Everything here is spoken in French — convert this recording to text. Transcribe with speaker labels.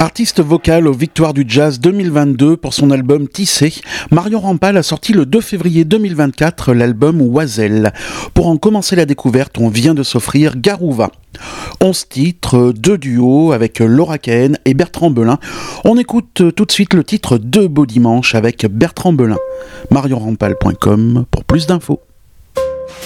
Speaker 1: Artiste vocale aux Victoires du Jazz 2022 pour son album Tissé, Marion Rampal a sorti le 2 février 2024 l'album Oiselle. Pour en commencer la découverte, on vient de s'offrir Garouva. 11 titres, 2 duos avec Laura Cahen et Bertrand Belin. On écoute tout de suite le titre 2 Beaux Dimanches avec Bertrand Belin. marionrampal.com pour plus d'infos.